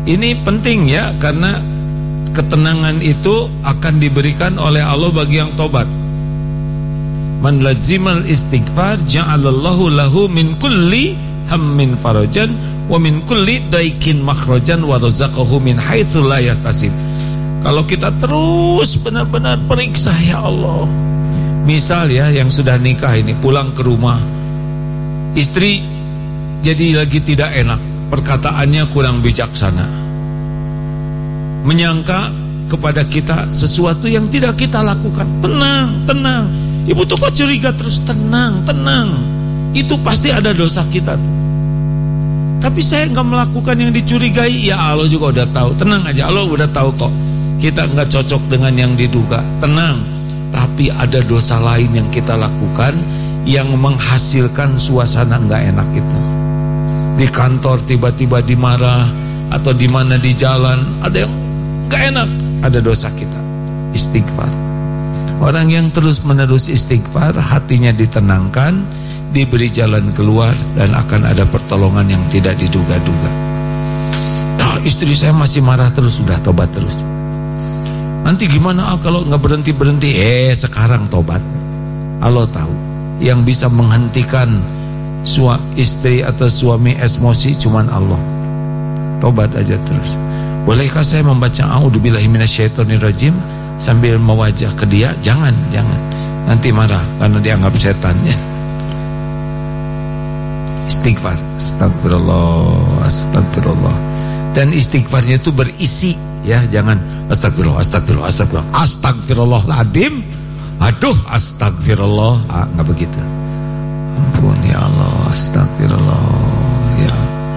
Ini penting ya, karena ketenangan itu akan diberikan oleh Allah bagi yang tobat. Man lazimal istighfar ja'alallahu lahu min kulli hammin farajan wa min kulli daikin makhrajan wa razaqahu min haitsu la yahtasib. Kalau kita terus benar-benar periksa, ya Allah. Misal ya, yang sudah nikah ini pulang ke rumah, istri jadi lagi tidak enak, perkataannya kurang bijaksana, menyangka kepada kita sesuatu yang tidak kita lakukan. Tenang. Ibu tuh kok curiga terus? Tenang. Itu pasti ada dosa kita tuh. Tapi saya nggak melakukan yang dicurigai. Ya Allah juga udah tahu. Tenang aja, Allah udah tahu kok. Kita nggak cocok dengan yang diduga. Tenang. Tapi ada dosa lain yang kita lakukan yang menghasilkan suasana nggak enak itu. Di kantor tiba-tiba dimarah, atau di mana di jalan ada yang nggak enak, ada dosa kita. Istighfar. Orang yang terus-menerus istighfar, hatinya ditenangkan, diberi jalan keluar, dan akan ada pertolongan yang tidak diduga-duga. Istri saya masih marah terus, sudah tobat terus. Nanti gimana kalau nggak berhenti-berhenti? Sekarang tobat. Allah tahu. Yang bisa menghentikan istri atau suami emosi cuman Allah. Tobat aja terus. Bolehkah saya membaca a'udzubillahi minasyaitonirrajim sambil mewajah ke dia? Jangan. Nanti marah karena dianggap setan ya. Istighfar. Astagfirullah. Dan istighfarnya itu berisi ya, jangan astagfirullahaladzim. Aduh, astagfirullah. Enggak begitu. Ampun ya Allah, astagfirullah ya.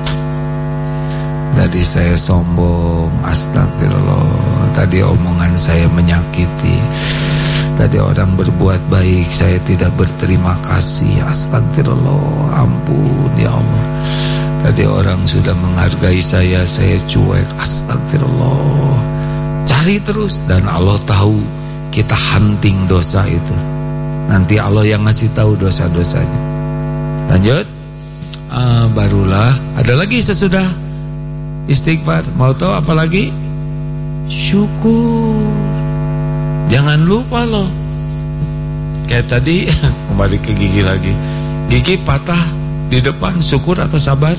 Tadi saya sombong, astagfirullah. Tadi omongan saya menyakiti. Tadi orang berbuat baik, saya tidak berterima kasih, astagfirullah. Ampun ya Allah. Tadi orang sudah menghargai saya cuek, astagfirullah. Cari terus, dan Allah tahu kita hunting dosa itu. Nanti Allah yang ngasih tahu dosa-dosanya. Lanjut. Barulah ada lagi sesudah istighfar. Mau tahu apa lagi? Syukur. Jangan lupa loh. Kayak tadi kembali ke gigi lagi. Gigi patah di depan, syukur atau sabar?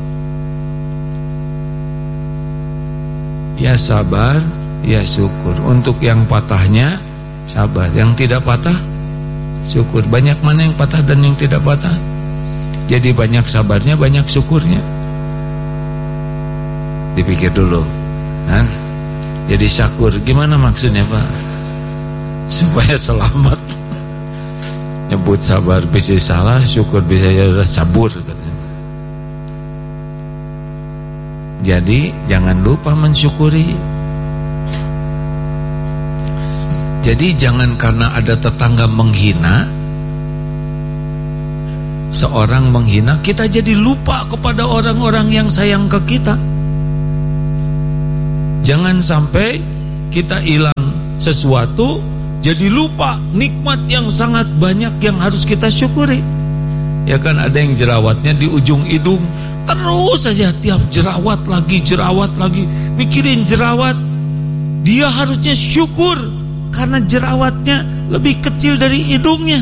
Ya sabar, ya syukur. Untuk yang patahnya sabar, yang tidak patah syukur. Banyak mana yang patah dan yang tidak patah? Jadi banyak sabarnya, banyak syukurnya. Dipikir dulu kan? Jadi syakur, gimana maksudnya Pak? Supaya selamat. Nyebut sabar bisa salah, syukur bisa ya sabur katanya. Jadi jangan lupa mensyukuri. Jadi jangan karena ada tetangga menghina, seorang menghina, kita jadi lupa kepada orang-orang yang sayang ke kita. Jangan sampai kita hilang sesuatu, jadi lupa nikmat yang sangat banyak yang harus kita syukuri. Ya kan, ada yang jerawatnya di ujung hidung, terus saja tiap jerawat lagi, mikirin jerawat. Dia harusnya syukur karena jerawatnya lebih kecil dari hidungnya.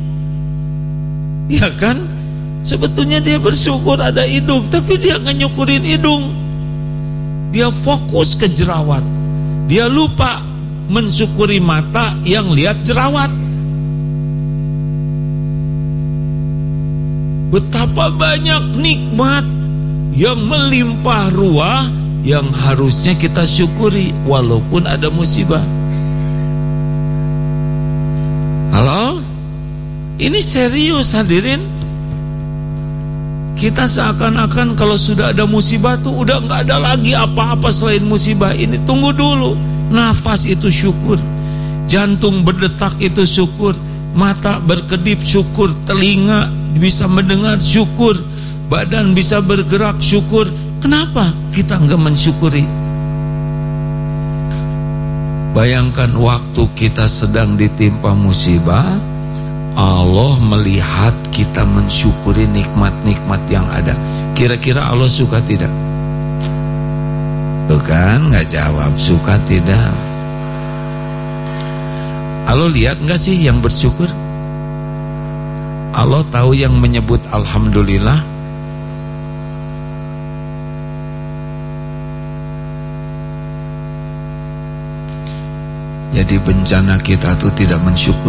Ya kan? Sebetulnya dia bersyukur ada hidung, tapi dia nggak nyukurin hidung. Dia fokus ke jerawat. Dia lupa mensyukuri mata yang lihat jerawat. Betapa banyak nikmat yang melimpah ruah yang harusnya kita syukuri walaupun ada musibah. Halo? Ini serius hadirin. Kita seakan-akan kalau sudah ada musibah tuh udah nggak ada lagi apa-apa selain musibah ini. Tunggu dulu. Nafas itu syukur, jantung berdetak itu syukur, mata berkedip syukur, telinga bisa mendengar syukur, badan bisa bergerak syukur. Kenapa kita nggak mensyukuri? Bayangkan waktu kita sedang ditimpa musibah, Allah melihat kita mensyukuri nikmat-nikmat yang ada. Kira-kira Allah suka tidak? kan, nggak jawab. Suka tidak? Allah lihat nggak sih yang bersyukur? Allah tahu yang menyebut alhamdulillah. Jadi bencana kita tuh tidak mensyukur.